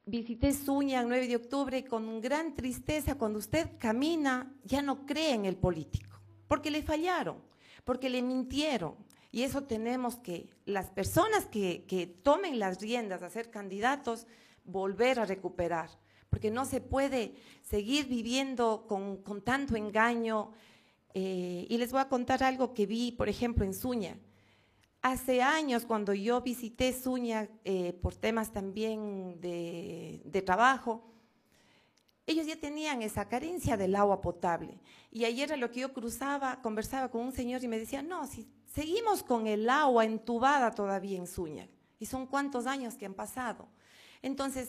visité Suña el 9 de octubre y con gran tristeza, cuando usted camina, ya no cree en el político, porque le fallaron, porque le mintieron. Y eso tenemos que, las personas que tomen las riendas a ser candidatos, volver a recuperar, porque no se puede seguir viviendo con tanto engaño. Y les voy a contar algo que vi, por ejemplo, en Suña. Hace años, cuando yo visité Suña por temas también de trabajo, ellos ya tenían esa carencia del agua potable. Y ayer a lo que yo cruzaba, conversaba con un señor y me decía, no, si seguimos con el agua entubada todavía en Suña, y son cuántos años que han pasado. Entonces,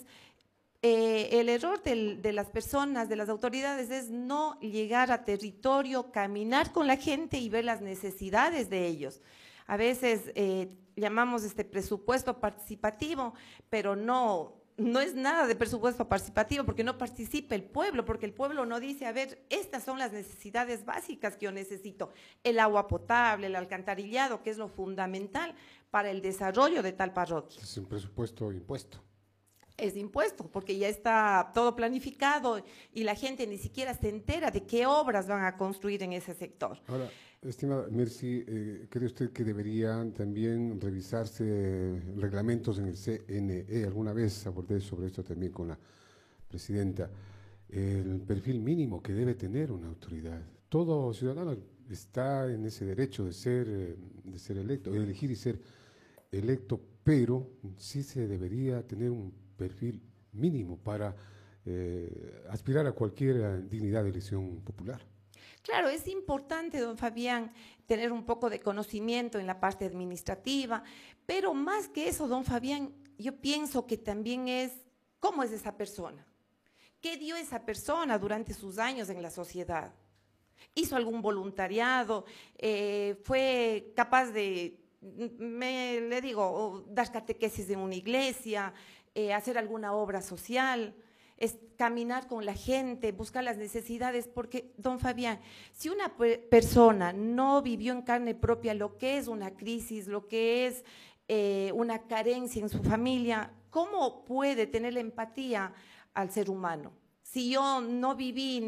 el error de las personas, de las autoridades, es no llegar a territorio, caminar con la gente y ver las necesidades de ellos. A veces llamamos presupuesto participativo, pero no es nada de presupuesto participativo, porque no participa el pueblo, porque el pueblo no dice, a ver, estas son las necesidades básicas que yo necesito, el agua potable, el alcantarillado, que es lo fundamental para el desarrollo de tal parroquia. Es un presupuesto impuesto. Es impuesto, porque ya está todo planificado y la gente ni siquiera se entera de qué obras van a construir en ese sector. Ahora, estimada Mercy, ¿cree usted que deberían también revisarse reglamentos en el CNE? Alguna vez abordé sobre esto también con la presidenta. El perfil mínimo que debe tener una autoridad. Todo ciudadano está en ese derecho de ser electo, de elegir y ser electo, pero sí se debería tener un perfil mínimo para aspirar a cualquier dignidad de elección popular. Claro, es importante, don Fabián, tener un poco de conocimiento en la parte administrativa, pero más que eso, don Fabián, yo pienso que también es cómo es esa persona, qué dio esa persona durante sus años en la sociedad. ¿Hizo algún voluntariado? ¿Fue capaz de, le digo, dar catequesis en una iglesia, hacer alguna obra social? Es caminar con la gente, buscar las necesidades, porque, don Fabián, si una persona no vivió en carne propia lo que es una crisis, lo que es una carencia en su familia, ¿cómo puede tener la empatía al ser humano? Si yo no viví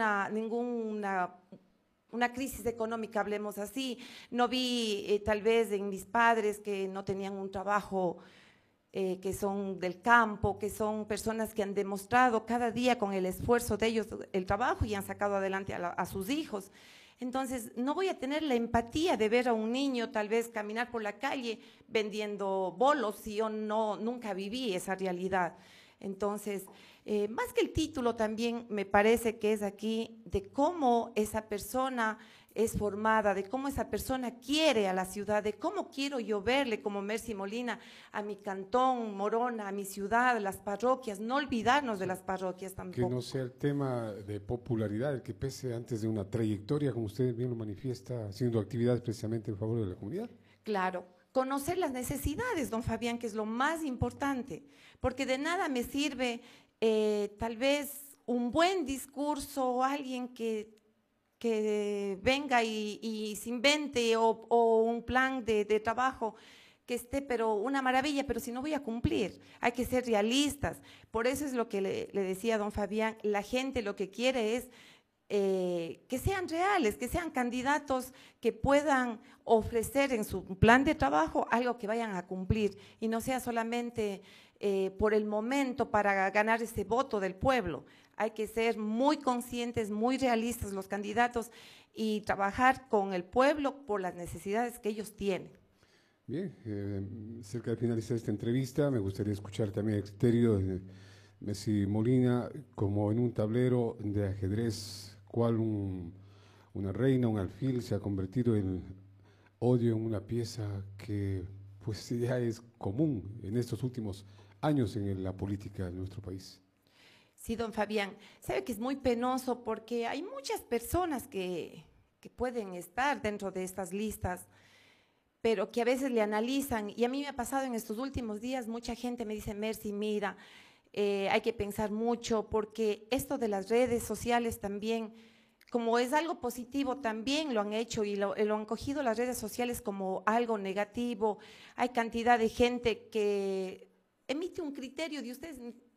una crisis económica, hablemos así, no vi tal vez en mis padres que no tenían un trabajo, que son del campo, que son personas que han demostrado cada día con el esfuerzo de ellos el trabajo y han sacado adelante a sus hijos. Entonces, no voy a tener la empatía de ver a un niño tal vez caminar por la calle vendiendo bolos si yo nunca viví esa realidad. Entonces, más que el título también me parece que es aquí de cómo esa persona es formada, de cómo esa persona quiere a la ciudad, de cómo quiero yo verle como Mercy Molina a mi cantón, Morona, a mi ciudad, las parroquias, no olvidarnos de las parroquias tampoco. Que no sea el tema de popularidad el que pese antes de una trayectoria, como usted bien lo manifiesta, haciendo actividades precisamente en favor de la comunidad. Claro, conocer las necesidades, don Fabián, que es lo más importante, porque de nada me sirve tal vez un buen discurso o alguien que venga y se invente o un plan de trabajo que esté, pero una maravilla, pero si no voy a cumplir, hay que ser realistas. Por eso es lo que le decía a don Fabián, la gente lo que quiere es que sean reales, que sean candidatos que puedan ofrecer en su plan de trabajo algo que vayan a cumplir y no sea solamente por el momento para ganar ese voto del pueblo. Hay que ser muy conscientes, muy realistas los candidatos y trabajar con el pueblo por las necesidades que ellos tienen. Bien, cerca de finalizar esta entrevista, me gustaría escuchar también el criterio de Mercy Molina, como en un tablero de ajedrez, cuál una reina, un alfil se ha convertido el odio en una pieza que pues ya es común en estos últimos años en la política de nuestro país. Sí, don Fabián, sabe que es muy penoso porque hay muchas personas que pueden estar dentro de estas listas, pero que a veces le analizan, y a mí me ha pasado en estos últimos días, mucha gente me dice, Mercy, mira, hay que pensar mucho, porque esto de las redes sociales también, como es algo positivo, también lo han hecho y lo han cogido las redes sociales como algo negativo. Hay cantidad de gente que emite un criterio de ustedes